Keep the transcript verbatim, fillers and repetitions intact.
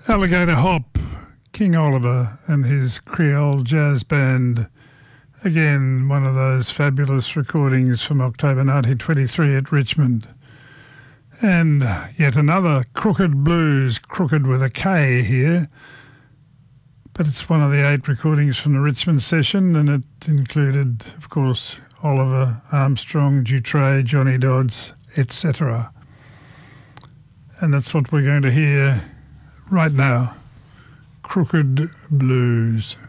Alligator Hop, King Oliver and his Creole Jazz Band. Again, one of those fabulous recordings from October nineteen twenty-three at Richmond. And yet another Crooked Blues, crooked with a K here. But it's one of the eight recordings from the Richmond session, and it included, of course, Oliver, Armstrong, Dutre, Johnny Dodds, et cetera. And that's what we're going to hear right now. Crooked Blues.